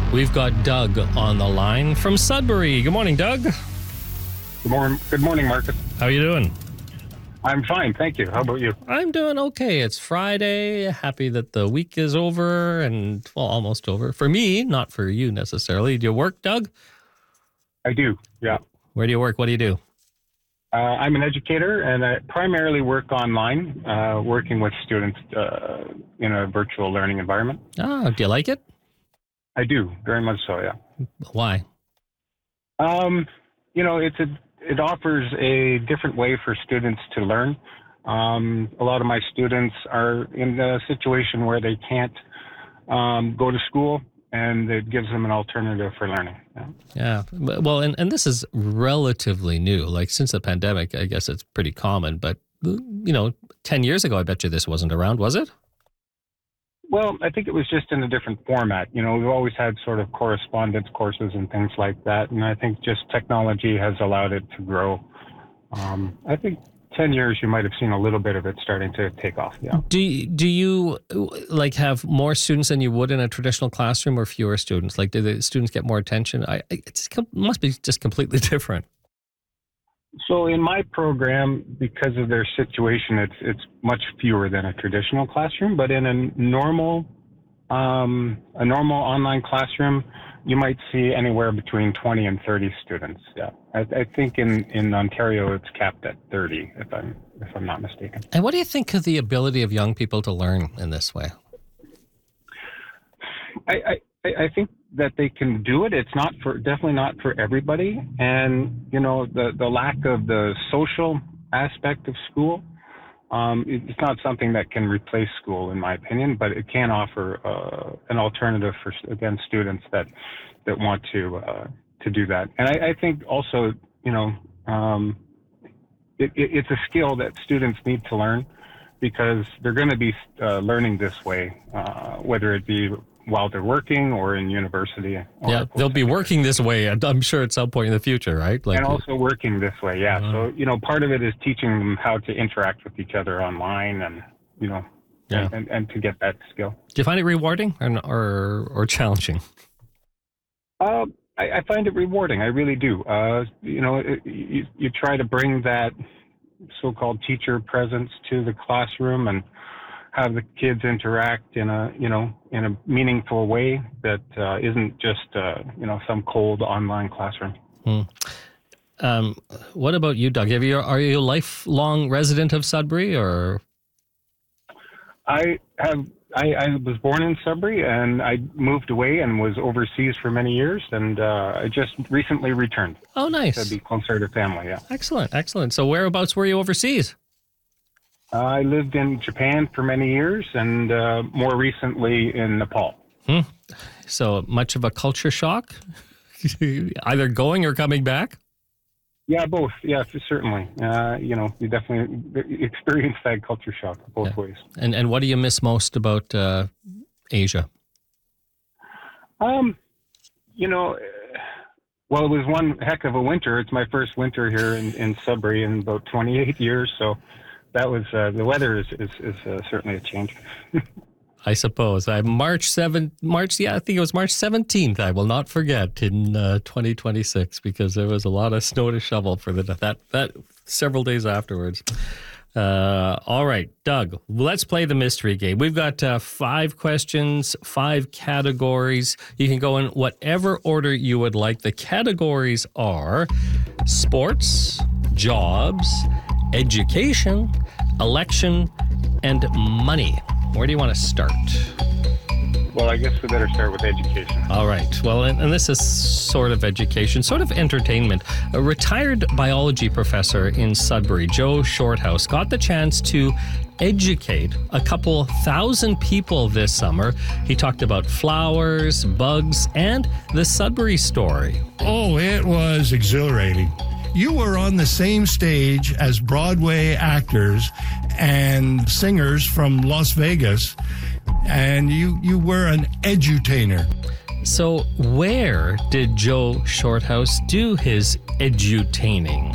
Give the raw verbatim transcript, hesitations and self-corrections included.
We've got Doug on the line from Sudbury. Good morning, Doug. Good morning, good morning, Marcus. How are you doing? I'm fine, thank you. How about you? I'm doing okay. It's Friday. Happy that the week is over and, well, almost over. For me, not for you necessarily. Do you work, Doug? I do, yeah. Where do you work? What do you do? Uh, I'm an educator, and I primarily work online, uh, working with students uh, in a virtual learning environment. Ah, do you like it? I do, very much so, yeah. Why? Um, you know, it's a it offers a different way for students to learn. Um, a lot of my students are in a situation where they can't um, go to school, and it gives them an alternative for learning. Yeah. Yeah. Well, and, and this is relatively new. Like since the pandemic, I guess it's pretty common. But, you know, ten years ago, I bet you this wasn't around, was it? Well, I think it was just in a different format. You know, we've always had sort of correspondence courses and things like that. And I think just technology has allowed it to grow. Um, I think ten years, you might have seen a little bit of it starting to take off. Yeah. Do you, do you like have more students than you would in a traditional classroom or fewer students? Like, do the students get more attention? I, it must be just completely different. So in my program, because of their situation, it's it's much fewer than a traditional classroom. But in a normal um, a normal online classroom, you might see anywhere between twenty and thirty students. Yeah, I, I think in, in Ontario it's capped at thirty, if I'm if I'm not mistaken. And what do you think of the ability of young people to learn in this way? I, I, I think that they can do it. It's not for definitely not for everybody, and you know the the lack of the social aspect of school. Um, it's not something that can replace school, in my opinion, but it can offer uh, an alternative for again students that that want to uh, to do that. And I, I think also, you know, um, it, it, it's a skill that students need to learn because they're going to be uh, learning this way, uh, whether it be while they're working or in university. Or yeah, they'll be working this way, I'm sure, at some point in the future, right? Like, and also working this way, yeah. Uh, so, you know, part of it is teaching them how to interact with each other online and, you know, yeah. and, and to get that skill. Do you find it rewarding or or, or challenging? Uh, I, I find it rewarding. I really do. Uh, you know, it, you, you try to bring that so-called teacher presence to the classroom and have the kids interact in a, you know, in a meaningful way that uh, isn't just, uh, you know, some cold online classroom. Hmm. Um, what about you, Doug? Have you, are you a lifelong resident of Sudbury, or? I have. I, I was born in Sudbury, and I moved away and was overseas for many years, and uh, I just recently returned. Oh, nice. To be closer to family, yeah. Excellent, excellent. So whereabouts were you overseas? Uh, I lived in Japan for many years, and uh, more recently in Nepal. Hmm. So much of a culture shock, either going or coming back? Yeah, both. Yeah, certainly. Uh, you know, you definitely experience that culture shock both yeah. ways. And and what do you miss most about uh, Asia? Um, you know, well, it was one heck of a winter. It's my first winter here in, in Sudbury in about twenty-eight years, so that was uh, the weather is is, is uh, certainly a change. I suppose. I March seventh, March, yeah, I think it was March seventeenth. I will not forget in uh, twenty twenty-six because there was a lot of snow to shovel for the, that that several days afterwards. Uh, all right, Doug, let's play the mystery game. We've got uh, five questions, five categories. You can go in whatever order you would like. The categories are sports, jobs, education, election, and money. Where do you want to start? Well, I guess we better start with education. All right. Well, and, and this is sort of education, sort of entertainment. A retired biology professor in Sudbury, Joe Shorthouse, got the chance to educate a couple thousand people this summer. He talked about flowers, bugs, and the Sudbury story. Oh, it was exhilarating. You were on the same stage as Broadway actors and singers from Las Vegas, and you, you were an edutainer. So where did Joe Shorthouse do his edutaining?